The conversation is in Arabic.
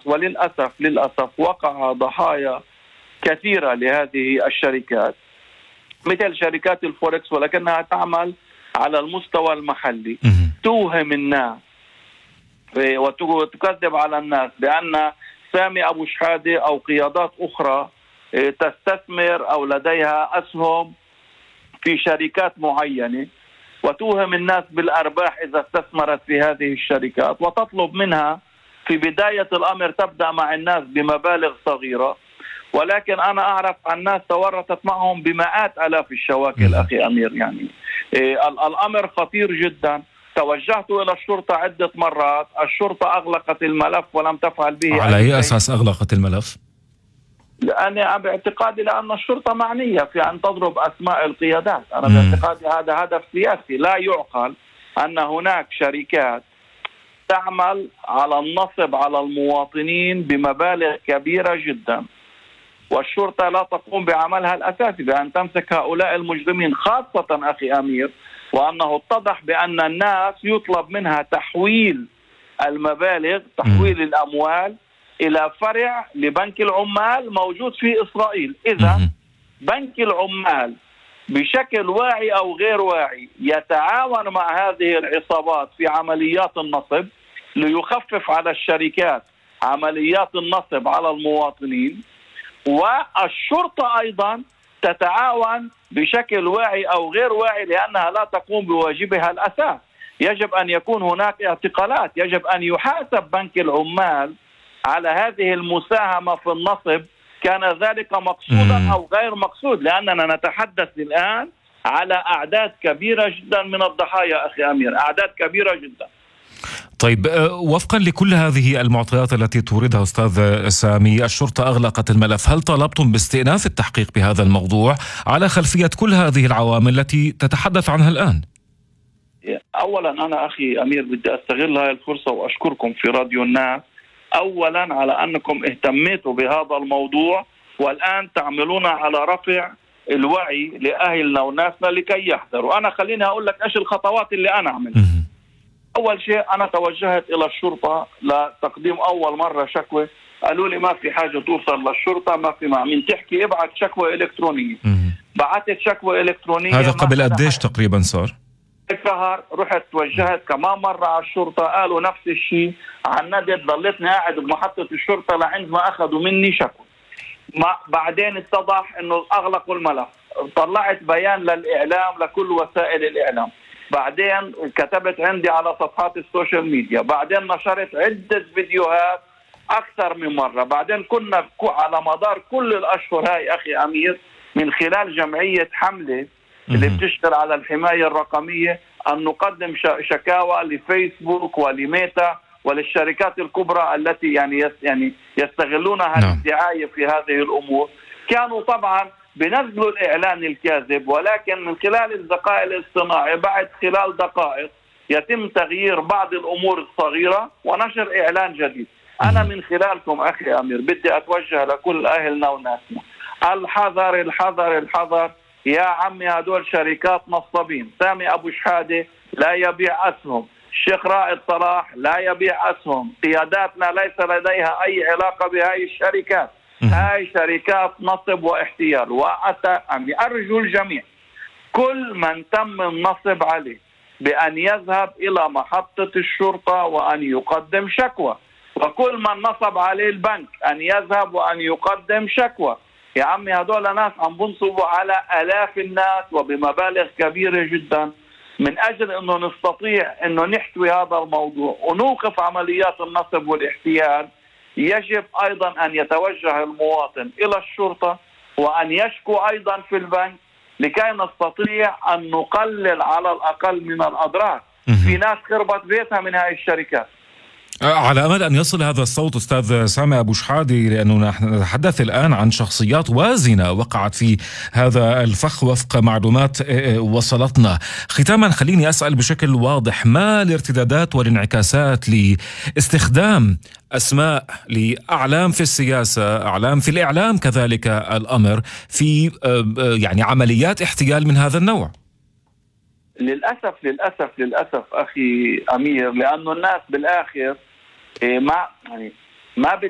وللأسف وقع ضحايا كثيرة لهذه الشركات مثل شركات الفوركس، ولكنها تعمل على المستوى المحلي، توهم الناس وتكذب على الناس بأن سامي أبو شحادة أو قيادات أخرى تستثمر أو لديها أسهم في شركات معينة، وتوهم الناس بالأرباح إذا استثمرت في هذه الشركات، وتطلب منها في بداية الأمر تبدأ مع الناس بمبالغ صغيرة، ولكن أنا أعرف عن ناس تورطت معهم بمئات آلاف الشواكل أخي أمير. يعني الأمر خطير جدا. توجهت إلى الشرطة عدة مرات، الشرطة أغلقت الملف ولم تفعل به. على أي أساس أغلقت الملف؟ أنا باعتقادي لأن الشرطة معنية في أن تضرب أسماء القيادات. أنا باعتقادي هذا هدف سياسي. لا يعقل أن هناك شركات تعمل على النصب على المواطنين بمبالغ كبيرة جدا، والشرطة لا تقوم بعملها الأساسي بأن تمسك هؤلاء المجرمين، خاصة أخي أمير وأنه اتضح بأن الناس يطلب منها تحويل المبالغ، تحويل الأموال إلى فرع لبنك العمال موجود في إسرائيل. إذا بنك العمال بشكل واعي أو غير واعي يتعاون مع هذه العصابات في عمليات النصب ليخفف على الشركات عمليات النصب على المواطنين، والشرطة أيضا تتعاون بشكل واعي أو غير واعي لأنها لا تقوم بواجبها الأساس. يجب أن يكون هناك اعتقالات، يجب أن يحاسب بنك العمال على هذه المساهمة في النصب، كان ذلك مقصودا أو غير مقصود، لأننا نتحدث الآن على أعداد كبيرة جدا من الضحايا أخي أمير، أعداد كبيرة جدا. طيب، وفقا لكل هذه المعطيات التي توردها أستاذ سامي، الشرطة أغلقت الملف، هل طلبتم باستئناف التحقيق بهذا الموضوع على خلفية كل هذه العوامل التي تتحدث عنها الآن؟ أولا أنا أخي أمير بدي أستغل هذه الفرصة وأشكركم في راديو الناس أولا على أنكم اهتميتوا بهذا الموضوع، والآن تعملون على رفع الوعي لأهلنا وناسنا لكي يحذروا. أنا خليني أقول لك إيش الخطوات اللي أنا عملتها. أول شيء أنا توجهت إلى الشرطة لتقديم أول مرة شكوى، قالوا لي ما في حاجة توصل للشرطة، ما في من تحكي، ابعث شكوى إلكترونية. بعثت شكوى إلكترونية. هذا قبل قديش تقريبا صار؟ شهر. رحت توجهت كمان مرة على الشرطة، قالوا نفس الشيء. عندت ضلتني قاعد بمحطة الشرطة لعند ما أخذوا مني شكوى. بعدين اتضح إنه أغلقوا الملف. طلعت بيان للإعلام لكل وسائل الإعلام. بعدين كتبت عندي على صفحات السوشيال ميديا. بعدين نشرت عدة فيديوهات أكثر من مرة. بعدين كنا على مدار كل الأشهر هاي أخي أمير من خلال جمعية حملة اللي بتشتغل على الحماية الرقمية أن نقدم شكاوى لفيسبوك ولميتا وللشركات الكبرى التي يعني يستغلونها للدعاية في هذه الأمور. كانوا طبعا بنزلوا الإعلان الكاذب، ولكن من خلال الذكاء الاصطناعي بعد خلال دقائق يتم تغيير بعض الأمور الصغيرة ونشر إعلان جديد. أنا من خلالكم أخي أمير بدي أتوجه لكل أهلنا وناسنا، الحذر الحذر الحذر يا عمي، هدول شركات نصابين. سامي أبو شحادة لا يبيع أسهم، الشيخ رائد صلاح لا يبيع أسهم، قياداتنا ليس لديها أي علاقة بهاي الشركات. هاي شركات نصب واحتيال. أرجو الجميع كل من تم النصب عليه بأن يذهب إلى محطة الشرطة وأن يقدم شكوى، وكل من نصب عليه البنك أن يذهب وأن يقدم شكوى. يا عمي هذول ناس عم بنصبوا على آلاف الناس وبمبالغ كبيرة جدا. من أجل أنه نستطيع أنه نحتوي هذا الموضوع ونوقف عمليات النصب والاحتيال، يجب أيضا أن يتوجه المواطن إلى الشرطة وأن يشكو أيضا في البنك لكي نستطيع أن نقلل على الأقل من الأضرار. في ناس خربت بيتها من هاي الشركات. على أمل أن يصل هذا الصوت أستاذ سامي أبو شحادة، لأننا نتحدث الآن عن شخصيات وازنة وقعت في هذا الفخ وفق معلومات وصلتنا. ختاما خليني أسأل بشكل واضح، ما الارتدادات والانعكاسات لاستخدام أسماء لأعلام في السياسة، أعلام في الإعلام كذلك الأمر، في يعني عمليات احتيال من هذا النوع؟ للأسف للأسف للأسف أخي أمير، لأنه الناس بالآخر ما